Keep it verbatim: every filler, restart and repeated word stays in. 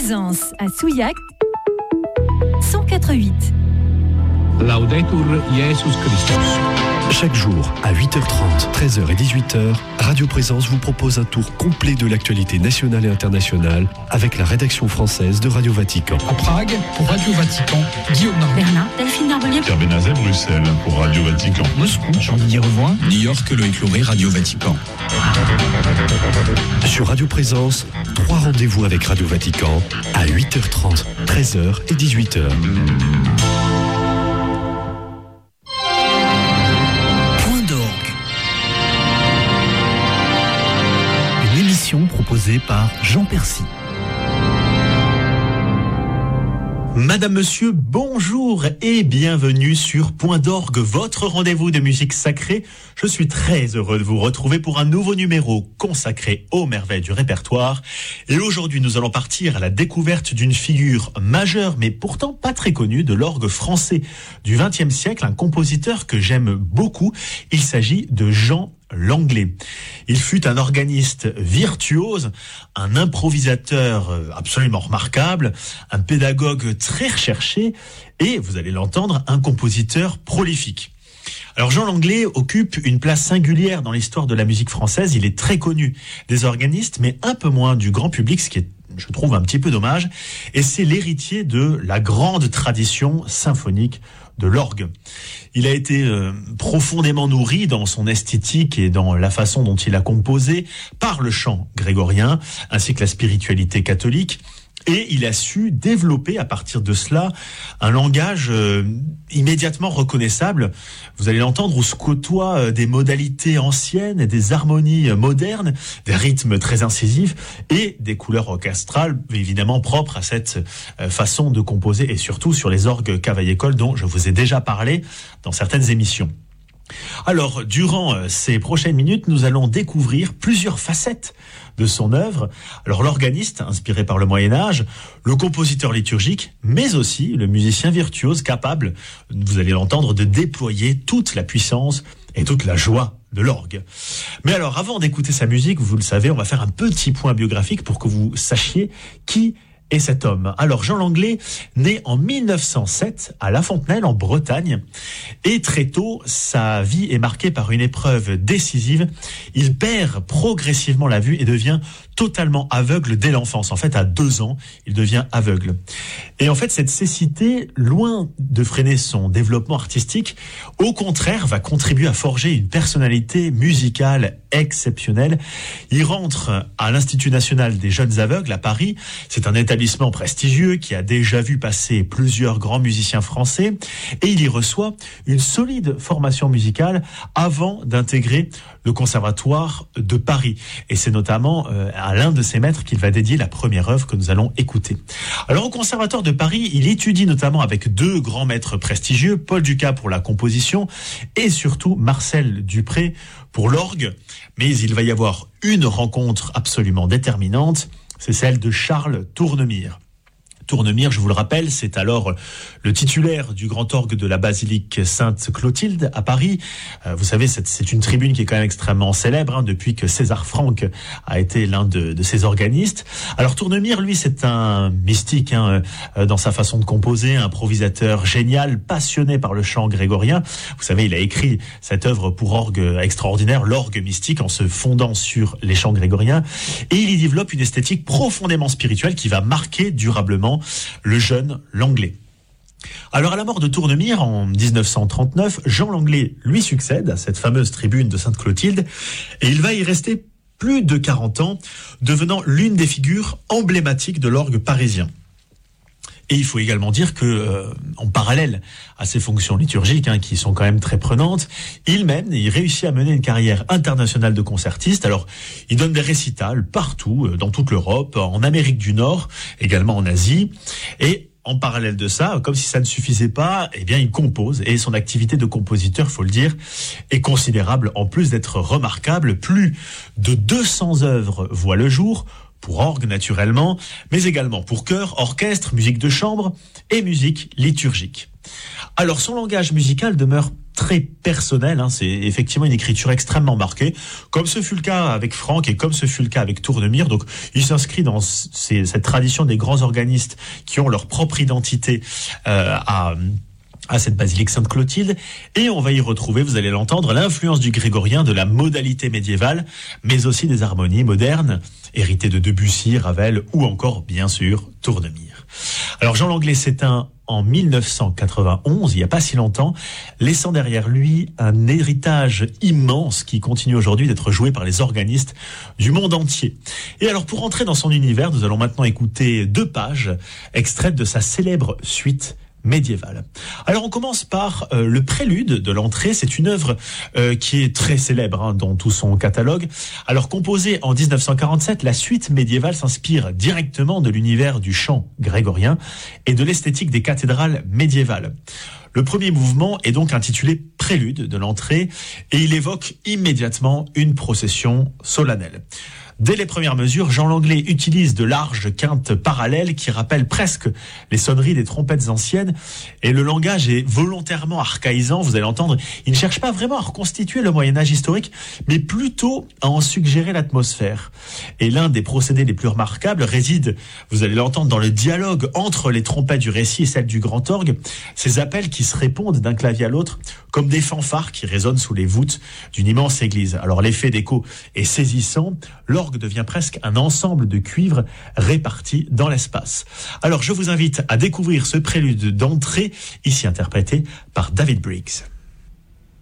Plaisance à Souillac cent quatre virgule huit. Laudetur Jesus Christus. Chaque jour, à huit heures trente, treize heures et dix-huit heures, Radio Présence vous propose un tour complet de l'actualité nationale et internationale avec la rédaction française de Radio Vatican. À Prague, pour Radio Vatican, Guillaume Narbonne. Berlin, Delphine Narbonnier. Pierre Benazet, Bruxelles, pour Radio Vatican. Moscou, Jean-Didier Revoin. New York, Loïc Lauré, Radio Vatican. Sur Radio Présence, trois rendez-vous avec Radio Vatican à huit heures trente, treize heures et dix-huit heures. Proposée par Jean Percy. Madame, Monsieur, bonjour et bienvenue sur Point d'Orgue, votre rendez-vous de musique sacrée. Je suis très heureux de vous retrouver pour un nouveau numéro consacré aux merveilles du répertoire. Et aujourd'hui, nous allons partir à la découverte d'une figure majeure, mais pourtant pas très connue, de l'orgue français du vingtième siècle, un compositeur que j'aime beaucoup. Il s'agit de Jean Langlais. Il fut un organiste virtuose, un improvisateur absolument remarquable, un pédagogue très recherché et, vous allez l'entendre, un compositeur prolifique. Alors Jean Langlais occupe une place singulière dans l'histoire de la musique française. Il est très connu des organistes, mais un peu moins du grand public, ce qui est, je trouve, un petit peu dommage. Et c'est l'héritier de la grande tradition symphonique de l'orgue. Il a été euh, profondément nourri dans son esthétique et dans la façon dont il a composé par le chant grégorien, ainsi que la spiritualité catholique. Et il a su développer à partir de cela un langage euh, immédiatement reconnaissable. Vous allez l'entendre, où se côtoient euh, des modalités anciennes, des harmonies euh, modernes, des rythmes très incisifs et des couleurs orchestrales évidemment propres à cette euh, façon de composer, et surtout sur les orgues Cavaillé-Coll dont je vous ai déjà parlé dans certaines émissions. Alors, durant euh, ces prochaines minutes, nous allons découvrir plusieurs facettes de son œuvre. Alors, l'organiste, inspiré par le Moyen-Âge, le compositeur liturgique, mais aussi le musicien virtuose capable, vous allez l'entendre, de déployer toute la puissance et toute la joie de l'orgue. Mais alors, avant d'écouter sa musique, vous le savez, on va faire un petit point biographique pour que vous sachiez qui est cet homme. Alors, Jean Langlais, né en mille neuf cent sept à La Fontenelle, en Bretagne, et très tôt, sa vie est marquée par une épreuve décisive. Il perd progressivement la vue et devient totalement aveugle dès l'enfance. En fait, à deux ans, il devient aveugle. Et en fait, cette cécité, loin de freiner son développement artistique, au contraire, va contribuer à forger une personnalité musicale exceptionnelle. Il rentre à l'Institut national des jeunes aveugles à Paris. C'est un établissement prestigieux qui a déjà vu passer plusieurs grands musiciens français, et il y reçoit une solide formation musicale avant d'intégrer le Conservatoire de Paris. Et c'est notamment euh, à l'un de ses maîtres qu'il va dédier la première œuvre que nous allons écouter. Alors, au Conservatoire de Paris, il étudie notamment avec deux grands maîtres prestigieux, Paul Dukas pour la composition et surtout Marcel Dupré pour l'orgue. Mais il va y avoir une rencontre absolument déterminante, c'est celle de Charles Tournemire. Tournemire, je vous le rappelle, c'est alors le titulaire du grand orgue de la basilique Sainte-Clotilde à Paris. Euh, vous savez, c'est, c'est une tribune qui est quand même extrêmement célèbre, hein, depuis que César Franck a été l'un de, de ses organistes. Alors Tournemire, lui, c'est un mystique, hein, euh, dans sa façon de composer, un improvisateur génial, passionné par le chant grégorien. Vous savez, il a écrit cette œuvre pour orgue extraordinaire, l'orgue mystique, en se fondant sur les chants grégoriens. Et il y développe une esthétique profondément spirituelle qui va marquer durablement le jeune Langlais. Alors, à la mort de Tournemire en dix-neuf cent trente-neuf, Jean Langlais lui succède à cette fameuse tribune de Sainte-Clotilde, et il va y rester plus de quarante ans, devenant l'une des figures emblématiques de l'orgue parisien. Et il faut également dire que, euh, en parallèle à ses fonctions liturgiques, hein, qui sont quand même très prenantes, il mène et il réussit à mener une carrière internationale de concertiste. Alors, il donne des récitals partout, dans toute l'Europe, en Amérique du Nord, également en Asie. Et en parallèle de ça, comme si ça ne suffisait pas, eh bien, il compose. Et son activité de compositeur, faut le dire, est considérable. En plus d'être remarquable, plus de deux cents œuvres voient le jour, pour orgue naturellement, mais également pour chœur, orchestre, musique de chambre et musique liturgique. Alors, son langage musical demeure très personnel, hein, c'est effectivement une écriture extrêmement marquée, comme ce fut le cas avec Franck et comme ce fut le cas avec Tournemire. Donc il s'inscrit dans ces, cette tradition des grands organistes qui ont leur propre identité euh, à... à cette basilique Sainte-Clotilde, et on va y retrouver, vous allez l'entendre, l'influence du grégorien, de la modalité médiévale, mais aussi des harmonies modernes, héritées de Debussy, Ravel ou encore, bien sûr, Tournemire. Alors Jean Langlais s'éteint en mille neuf cent quatre-vingt-onze, il n'y a pas si longtemps, laissant derrière lui un héritage immense qui continue aujourd'hui d'être joué par les organistes du monde entier. Et alors pour entrer dans son univers, nous allons maintenant écouter deux pages extraites de sa célèbre suite médiévale. Alors on commence par euh, le prélude de l'entrée. C'est une œuvre euh, qui est très célèbre hein, dans tout son catalogue. Alors composée en dix-neuf cent quarante-sept, la suite médiévale s'inspire directement de l'univers du chant grégorien et de l'esthétique des cathédrales médiévales. Le premier mouvement est donc intitulé Prélude de l'entrée et il évoque immédiatement une procession solennelle. Dès les premières mesures, Jean Langlais utilise de larges quintes parallèles qui rappellent presque les sonneries des trompettes anciennes, et le langage est volontairement archaïsant, vous allez entendre. Il ne cherche pas vraiment à reconstituer le Moyen-Âge historique, mais plutôt à en suggérer l'atmosphère. Et l'un des procédés les plus remarquables réside, vous allez l'entendre, dans le dialogue entre les trompettes du récit et celles du grand orgue, ces appels qui se répondent d'un clavier à l'autre, comme des fanfares qui résonnent sous les voûtes d'une immense église. Alors l'effet d'écho est saisissant, l'orgue devient presque un ensemble de cuivres répartis dans l'espace. Alors je vous invite à découvrir ce prélude d'entrée, ici interprété par David Briggs.